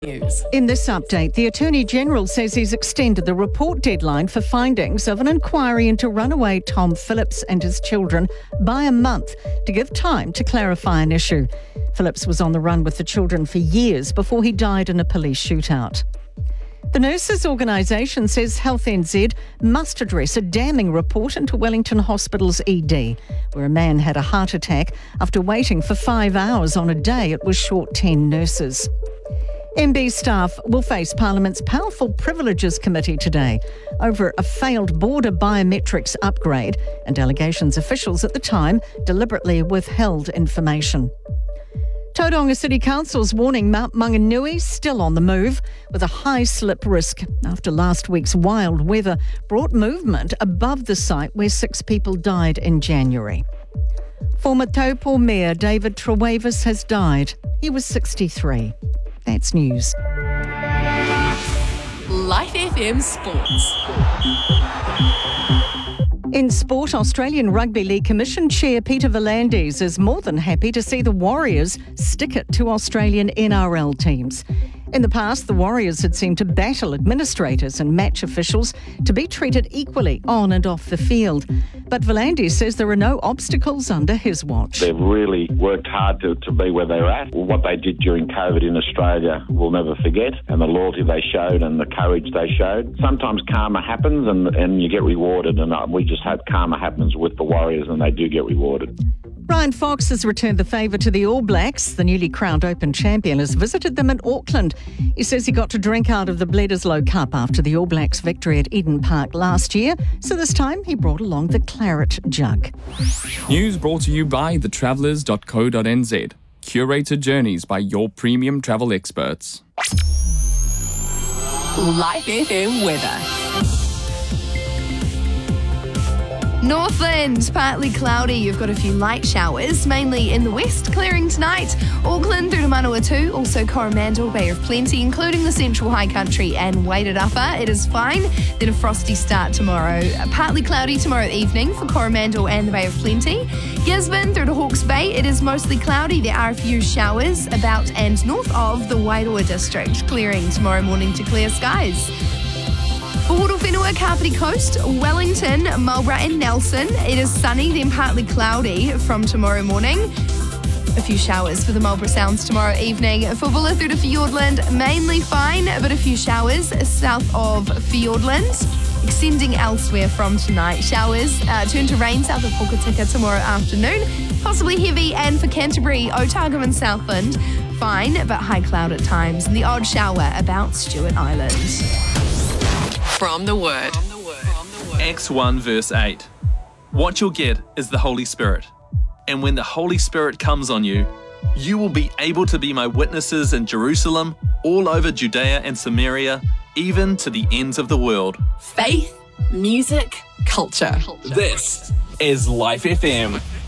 News. In this update, the Attorney-General says he's extended the report deadline for findings of an inquiry into runaway Tom Phillips and his children by a month to give time to clarify an issue. Phillips was on the run with the children for years before he died in a police shootout. The Nurses Organisation says Health NZ must address a damning report into Wellington Hospital's ED, where a man had a heart attack after waiting for 5 hours on a day it was short 10 nurses. MB staff will face Parliament's Powerful Privileges Committee today over a failed border biometrics upgrade and allegations officials at the time deliberately withheld information. Tauranga City Council's warning Mount Maunganui still on the move with a high slip risk after last week's wild weather brought movement above the site where 6 people died in January. Former Taupo Mayor David Trewavis has died. He was 63. That's news. Life FM Sports. In sport, Australian Rugby League Commission Chair Peter V'landys is more than happy to see the Warriors stick it to Australian NRL teams. In the past, the Warriors had seemed to battle administrators and match officials to be treated equally on and off the field. But V'landys says there are no obstacles under his watch. They've really worked hard to be where they're at. What they did during COVID in Australia we'll never forget, and the loyalty they showed and the courage they showed. Sometimes karma happens and you get rewarded, and we just hope karma happens with the Warriors and they do get rewarded. Ryan Fox has returned the favour to the All Blacks. The newly crowned Open champion has visited them in Auckland. He says he got to drink out of the Bledisloe Cup after the All Blacks' victory at Eden Park last year. So this time he brought along the claret jug. News brought to you by thetravellers.co.nz. Curated journeys by your premium travel experts. Life FM weather. Northland, partly cloudy. You've got a few light showers, mainly in the west, clearing tonight. Auckland through to Manawatu, also Coromandel, Bay of Plenty, including the Central High Country and Weighted Upper. It is fine. Then a frosty start tomorrow. Partly cloudy tomorrow evening for Coromandel and the Bay of Plenty. Gisborne through to Hawke's Bay. It is mostly cloudy. There are a few showers about and north of the Wairoa district, clearing tomorrow morning to clear skies. For Horowhenua, Kapiti Coast, Wellington, Marlborough and Nelson, it is sunny, then partly cloudy from tomorrow morning. A few showers for the Marlborough Sounds tomorrow evening. For Bulla through to Fiordland, mainly fine, but a few showers south of Fiordland. Extending elsewhere from tonight. Showers turn to rain south of Hokitika tomorrow afternoon, possibly heavy. And for Canterbury, Otago and Southland, fine, but high cloud at times. And the odd shower about Stewart Island. From the Word. Acts 1 verse 8. What you'll get is the Holy Spirit. And when the Holy Spirit comes on you, you will be able to be my witnesses in Jerusalem, all over Judea and Samaria, even to the ends of the world. Faith, music, culture. This is Life FM.